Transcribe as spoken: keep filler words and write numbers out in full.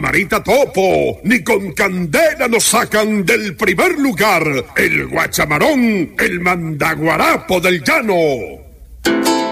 camarita topo, ni con candela nos sacan del primer lugar. El guachamarón, el mandaguarapo del llano.